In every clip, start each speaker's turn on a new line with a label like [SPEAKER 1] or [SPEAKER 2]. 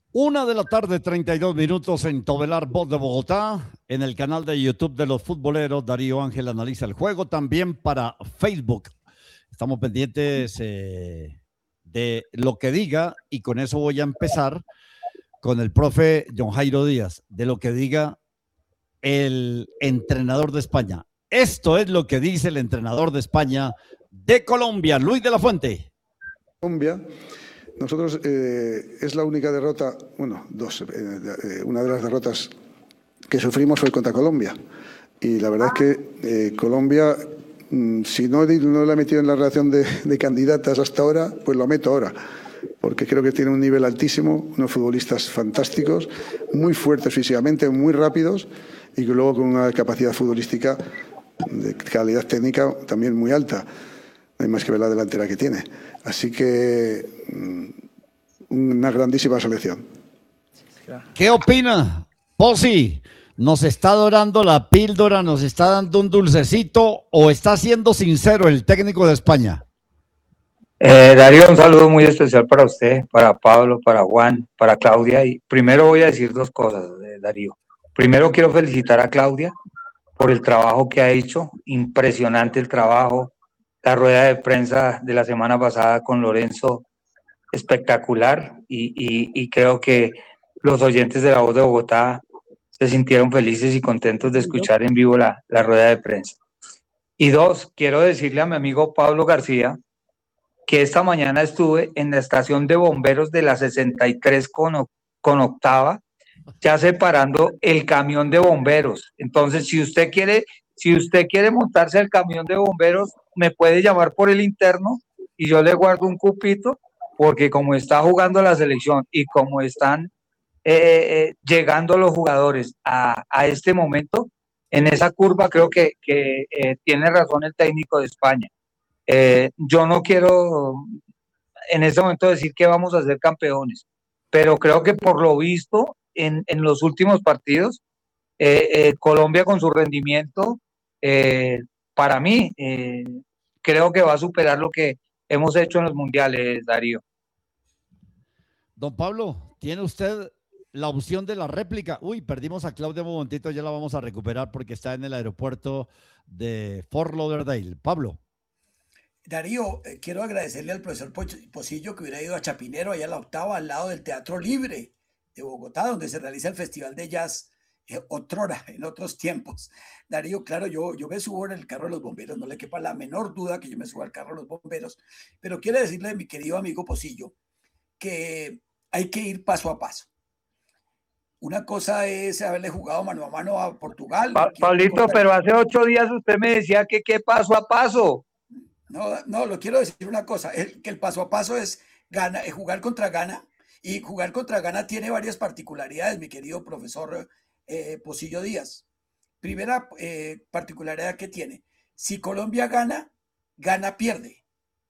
[SPEAKER 1] 1 de la tarde, 32 minutos en Tobelar, Voz de Bogotá, en el canal de YouTube de los futboleros. Darío Ángel analiza el juego, también para Facebook. Estamos pendientes de lo que diga, y con eso voy a empezar con el profe John Jairo Díaz, de lo que diga el entrenador de España. Esto es lo que dice el entrenador de España de Colombia, Luis de la Fuente.
[SPEAKER 2] Colombia, nosotros es la única derrota, bueno, una de las derrotas que sufrimos fue contra Colombia. Y la verdad es que Colombia, si no la he metido en la relación de candidatas hasta ahora, pues lo meto ahora. Porque creo que tiene un nivel altísimo, unos futbolistas fantásticos, muy fuertes físicamente, muy rápidos, y que luego con una capacidad futbolística de calidad técnica también muy alta. No hay más que ver la delantera que tiene. Así que una grandísima selección.
[SPEAKER 1] ¿Qué opina, Pozzi? ¿Nos está dorando la píldora, nos está dando un dulcecito o está siendo sincero el técnico de España?
[SPEAKER 3] Darío, un saludo muy especial para usted, para Pablo, para Juan, para Claudia. Y primero voy a decir dos cosas, Darío. Primero quiero felicitar a Claudia por el trabajo que ha hecho, impresionante el trabajo. La rueda de prensa de la semana pasada con Lorenzo, espectacular, y creo que los oyentes de La Voz de Bogotá se sintieron felices y contentos de escuchar en vivo la rueda de prensa. Y dos, quiero decirle a mi amigo Pablo García que esta mañana estuve en la estación de bomberos de la 63 con octava, ya separando el camión de bomberos. Entonces, si usted quiere montarse al camión de bomberos, me puede llamar por el interno y yo le guardo un cupito, porque como está jugando la selección y como están llegando los jugadores a este momento, en esa curva creo que tiene razón el técnico de España. Yo no quiero en este momento decir que vamos a ser campeones, pero creo que por lo visto en los últimos partidos, Colombia con su rendimiento, para mí, creo que va a superar lo que hemos hecho en los mundiales, Darío.
[SPEAKER 1] Don Pablo, ¿tiene usted la opción de la réplica? Uy, perdimos a Claudia un momentito, ya la vamos a recuperar porque está en el aeropuerto de Fort Lauderdale. Pablo.
[SPEAKER 4] Darío, quiero agradecerle al profesor Pocillo que hubiera ido a Chapinero, allá a la octava, al lado del Teatro Libre de Bogotá, donde se realiza el Festival de Jazz, otrora, en otros tiempos. Darío, claro, yo me subo en el carro de los bomberos, no le quepa la menor duda que yo me subo al carro de los bomberos, pero quiero decirle a mi querido amigo Pocillo que hay que ir paso a paso. Una cosa es haberle jugado mano a mano a Portugal.
[SPEAKER 3] Pablito, pero hace 8 días usted me decía que qué paso a paso.
[SPEAKER 4] No, lo quiero decir una cosa, que el paso a paso es jugar contra Ghana, y jugar contra Ghana tiene varias particularidades, mi querido profesor Pocillo Díaz. Primera particularidad que tiene, si Colombia gana, Ghana pierde.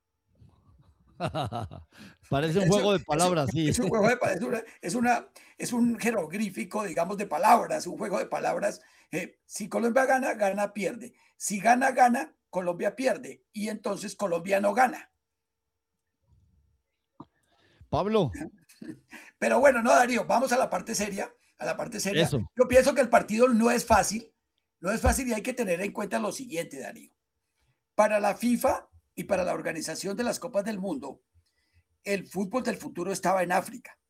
[SPEAKER 1] Parece un juego de palabras, sí.
[SPEAKER 4] Es un juego de palabras, es un jeroglífico, digamos, de palabras, un juego de palabras. Si Colombia gana, Ghana pierde. Si Ghana gana, Colombia pierde, y entonces Colombia no gana.
[SPEAKER 1] Pablo.
[SPEAKER 4] Pero bueno, no, Darío, vamos a la parte seria.
[SPEAKER 1] Eso.
[SPEAKER 4] Yo pienso que el partido no es fácil, y hay que tener en cuenta lo siguiente, Darío. Para la FIFA y para la organización de las Copas del Mundo, el fútbol del futuro estaba en África.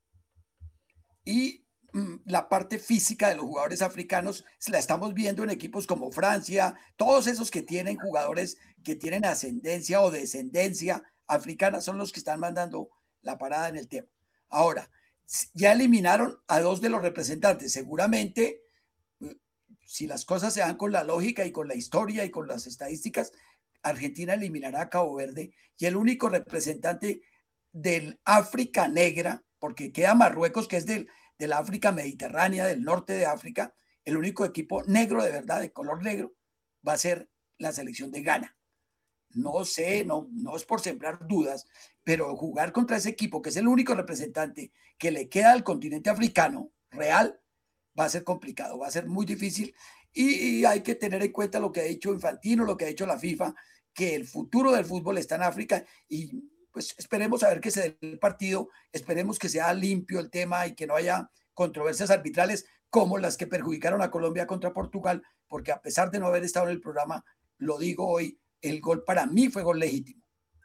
[SPEAKER 4] Y la parte física de los jugadores africanos la estamos viendo en equipos como Francia, todos esos que tienen jugadores que tienen ascendencia o descendencia africana son los que están mandando la parada en el tema. Ahora, ya eliminaron a 2 de los representantes. Seguramente, si las cosas se dan con la lógica y con la historia y con las estadísticas, Argentina eliminará a Cabo Verde, y el único representante del África negra, porque queda Marruecos, que es del África mediterránea, del norte de África, el único equipo negro de verdad, de color negro, va a ser la selección de Ghana. No sé, no es por sembrar dudas, pero jugar contra ese equipo, que es el único representante que le queda al continente africano real, va a ser complicado, va a ser muy difícil, y hay que tener en cuenta lo que ha dicho Infantino, lo que ha dicho la FIFA, que el futuro del fútbol está en África, y pues esperemos a ver que se dé el partido, esperemos que sea limpio el tema y que no haya controversias arbitrales como las que perjudicaron a Colombia contra Portugal, porque a pesar de no haber estado en el programa, lo digo hoy, el gol para mí fue gol legítimo.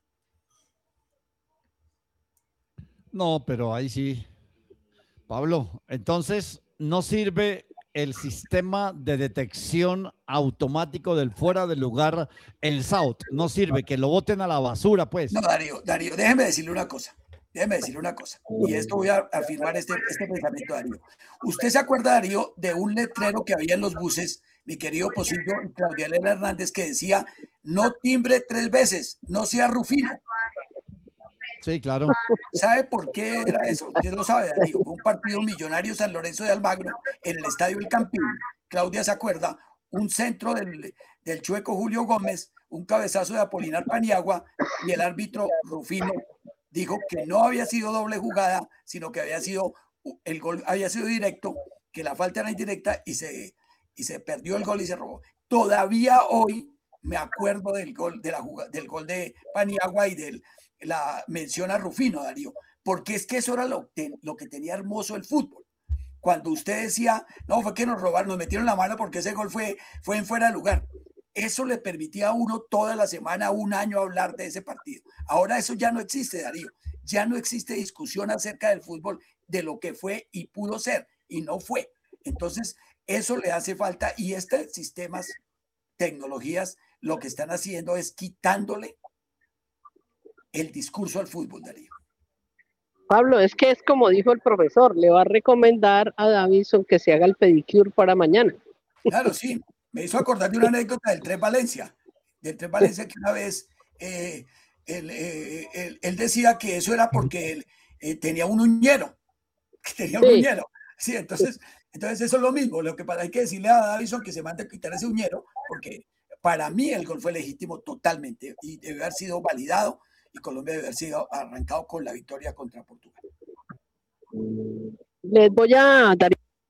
[SPEAKER 1] No, pero ahí sí. Pablo, entonces no sirve el sistema de detección automático del fuera de lugar, el SAUT, no sirve, que lo boten a la basura, pues.
[SPEAKER 4] No, Darío, déjeme decirle una cosa. Y esto voy a afirmar este pensamiento, Darío. ¿Usted se acuerda, Darío, de un letrero que había en los buses, mi querido Posillo y Claudia Elena Hernández, que decía, no timbre 3 veces, no sea Rufino?
[SPEAKER 1] Sí, claro.
[SPEAKER 4] ¿Sabe por qué era eso? Usted lo sabe, Darío. Fue un partido Millonario San Lorenzo de Almagro en el Estadio El Campín. Claudia se acuerda, un centro del chueco Julio Gómez, un cabezazo de Apolinar Paniagua y el árbitro Rufino dijo que no había sido doble jugada, sino que el gol había sido directo, que la falta era indirecta y se perdió el gol y se robó. Todavía hoy me acuerdo del gol del gol de Paniagua y la mención a Rufino, Darío, porque es que eso era lo que tenía hermoso el fútbol. Cuando usted decía, no, fue que nos robaron, nos metieron la mano porque ese gol fue en fuera de lugar. Eso le permitía a uno toda la semana, un año, hablar de ese partido. Ahora eso ya no existe, Darío. Ya no existe discusión acerca del fútbol, de lo que fue y pudo ser, y no fue. Entonces, eso le hace falta, y estos sistemas, tecnologías, lo que están haciendo es quitándole el discurso al fútbol, Darío.
[SPEAKER 5] Pablo, es que es como dijo el profesor, le va a recomendar a Davinson que se haga el pedicure para mañana.
[SPEAKER 4] Claro, sí. Me hizo acordar de una anécdota del Tres Valencia. Del Tres Valencia, que una vez él decía que eso era porque él tenía un uñero. Sí, entonces eso es lo mismo. Lo que hay que decirle a Davinson que se mande a quitar ese uñero, porque para mí el gol fue legítimo totalmente y debe haber sido validado y Colombia debe haber sido arrancado con la victoria contra Portugal.
[SPEAKER 5] Les voy a dar.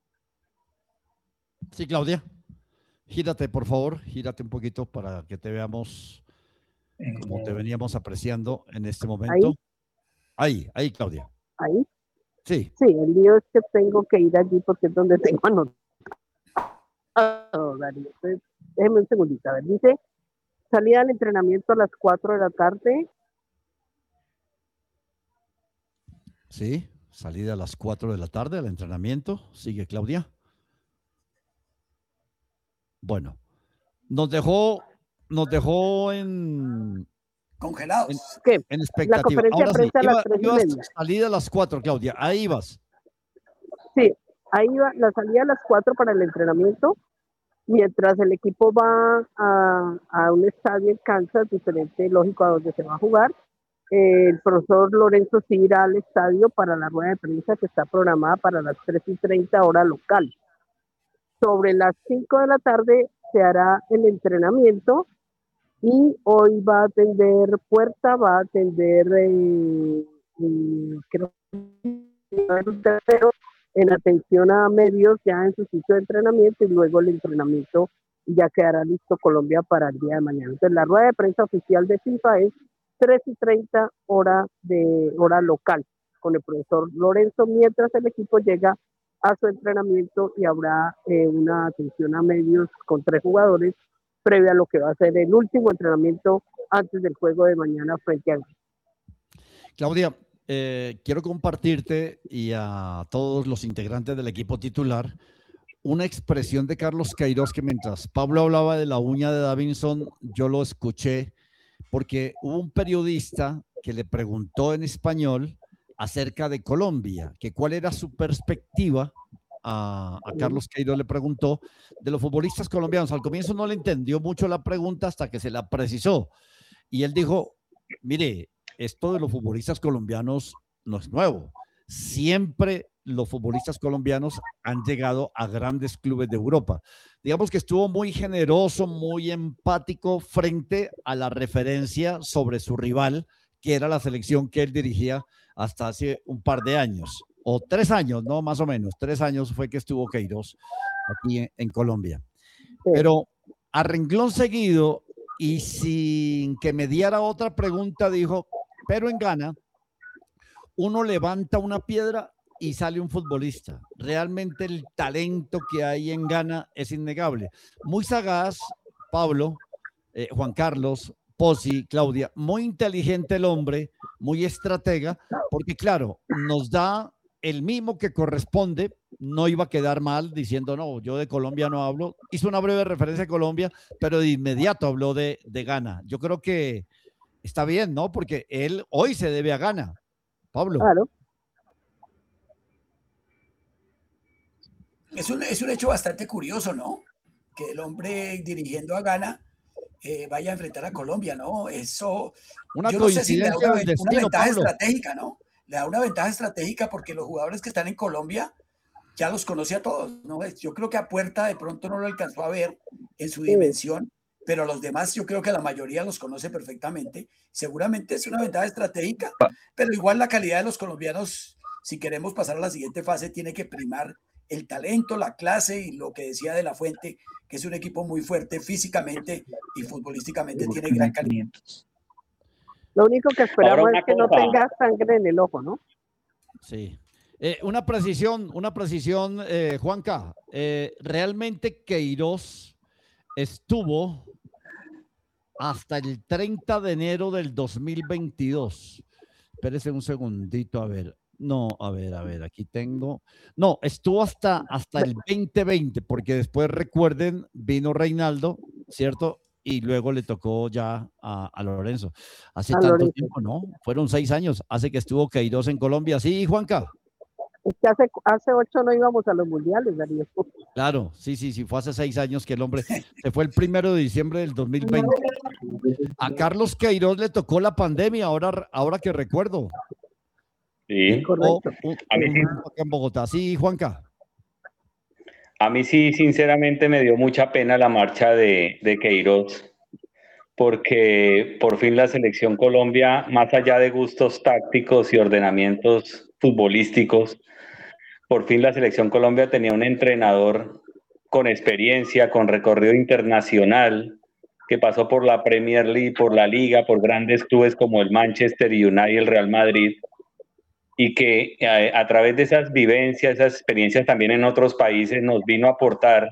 [SPEAKER 1] Sí, Claudia. Gírate, por favor, gírate un poquito para que te veamos como te veníamos apreciando en este momento. Ahí, Claudia.
[SPEAKER 5] Ahí.
[SPEAKER 1] Sí.
[SPEAKER 5] Sí, el lío es que tengo que ir allí porque es donde tengo anotado. Darío. Entonces, déjeme un segundito. A ver, dice, salida al entrenamiento a las 4 de la tarde.
[SPEAKER 1] Sí, salida a las 4 de la tarde al entrenamiento. Sigue, Claudia. Bueno, nos dejó en
[SPEAKER 4] congelados.
[SPEAKER 1] En expectativa.
[SPEAKER 5] La conferencia
[SPEAKER 1] Ahora
[SPEAKER 5] de prensa
[SPEAKER 1] sí,
[SPEAKER 5] a las 3:30.
[SPEAKER 1] Salida a las 4, Claudia. Ahí vas.
[SPEAKER 5] Sí, ahí va la salida a las 4 para el entrenamiento, mientras el equipo va a un estadio en Kansas, diferente, lógico, a donde se va a jugar. El profesor Lorenzo sí irá al estadio para la rueda de prensa que está programada para las 3:30 hora local. Sobre las 5 de la tarde se hará el entrenamiento y hoy va a atender Puerta, va a atender creo un tercero en atención a medios ya en su sitio de entrenamiento y luego el entrenamiento ya quedará listo Colombia para el día de mañana. Entonces la rueda de prensa oficial de FIFA es 3:30 hora local con el profesor Lorenzo, mientras el equipo llega a su entrenamiento y habrá una atención a medios con 3 jugadores previa a lo que va a ser el último entrenamiento antes del juego de mañana frente a Grecia.
[SPEAKER 1] Claudia, quiero compartirte y a todos los integrantes del equipo titular una expresión de Carlos Queiroz que mientras Pablo hablaba de la uña de Davinson, yo lo escuché porque hubo un periodista que le preguntó en español acerca de Colombia, que cuál era su perspectiva. A Carlos Queiroz le preguntó de los futbolistas colombianos. Al comienzo no le entendió mucho la pregunta hasta que se la precisó. Y él dijo, mire, esto de los futbolistas colombianos no es nuevo. Siempre los futbolistas colombianos han llegado a grandes clubes de Europa. Digamos que estuvo muy generoso, muy empático frente a la referencia sobre su rival, que era la selección que él dirigía hasta hace un par de años, o 3 años, ¿no? Más o menos, 3 años fue que estuvo Queiroz aquí en Colombia. Pero a renglón seguido y sin que me diera otra pregunta, dijo, Pero en Ghana, uno levanta una piedra y sale un futbolista. Realmente el talento que hay en Ghana es innegable. Muy sagaz, Pablo, Juan Carlos, Pozzi, Claudia, muy inteligente el hombre, muy estratega, porque claro, nos da el mismo que corresponde. No iba a quedar mal diciendo, no, yo de Colombia no hablo. Hizo una breve referencia a Colombia, pero de inmediato habló de Ghana. Yo creo que está bien, ¿no? Porque él hoy se debe a Ghana. Pablo.
[SPEAKER 5] Claro.
[SPEAKER 4] Es un hecho bastante curioso, ¿no? Que el hombre dirigiendo a Ghana vaya a enfrentar a Colombia, ¿no? Eso,
[SPEAKER 1] una
[SPEAKER 4] yo no sé si le da
[SPEAKER 1] coincidencia del destino,
[SPEAKER 4] una ventaja
[SPEAKER 1] Pablo.
[SPEAKER 4] estratégica, ¿no? Le da una ventaja estratégica porque los jugadores que están en Colombia ya los conoce a todos, ¿no? Yo creo que a Puerta de pronto no lo alcanzó a ver en su dimensión, pero a los demás yo creo que la mayoría los conoce perfectamente. Seguramente es una ventaja estratégica, pero igual la calidad de los colombianos, si queremos pasar a la siguiente fase, tiene que primar el talento, la clase y lo que decía De La Fuente, que es un equipo muy fuerte físicamente y futbolísticamente tiene gran calidad.
[SPEAKER 5] Lo único que esperamos es que no tenga sangre en el ojo, ¿no?
[SPEAKER 1] Sí. Una precisión, Juanca. Realmente Queiroz estuvo hasta el 30 de enero del 2022. Espérese un segundito, a ver. No, a ver, aquí tengo. No, estuvo hasta el 2020, porque después, recuerden, vino Reinaldo, ¿cierto? Y luego le tocó ya a Lorenzo. Hace tanto tiempo, ¿no? Fueron 6 años, hace que estuvo Queiroz en Colombia. ¿Sí, Juanca?
[SPEAKER 5] Es que hace 8 no íbamos a los mundiales, Darío.
[SPEAKER 1] Claro, sí, fue hace 6 años que el hombre se fue el 1 de diciembre del 2020. A Carlos Queiroz le tocó la pandemia, ahora que recuerdo.
[SPEAKER 6] Sí,
[SPEAKER 5] correcto.
[SPEAKER 6] A mí sí.
[SPEAKER 1] En Bogotá. Sí, Juanca.
[SPEAKER 6] A mí sí, sinceramente me dio mucha pena la marcha de Queiroz, porque por fin la selección Colombia, más allá de gustos tácticos y ordenamientos futbolísticos, por fin la selección Colombia tenía un entrenador con experiencia, con recorrido internacional, que pasó por la Premier League, por la Liga, por grandes clubes como el Manchester United y el Real Madrid, y que a través de esas vivencias, esas experiencias también en otros países nos vino a aportar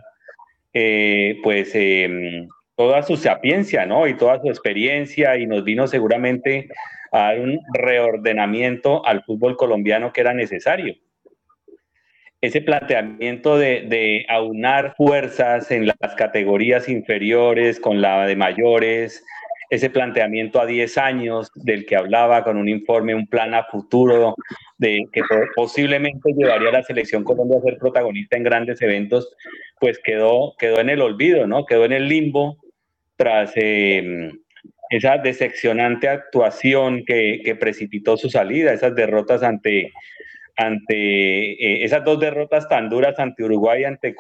[SPEAKER 6] toda su sapiencia, ¿no? Y toda su experiencia, y nos vino seguramente a dar un reordenamiento al fútbol colombiano que era necesario. Ese planteamiento de aunar fuerzas en las categorías inferiores con la de mayores, ese planteamiento a 10 años del que hablaba con un informe, un plan a futuro de que posiblemente llevaría a la selección Colombia a ser protagonista en grandes eventos, pues quedó en el olvido, ¿no? Quedó en el limbo tras esa decepcionante actuación que precipitó su salida, esas derrotas ante esas 2 derrotas tan duras ante Uruguay y ante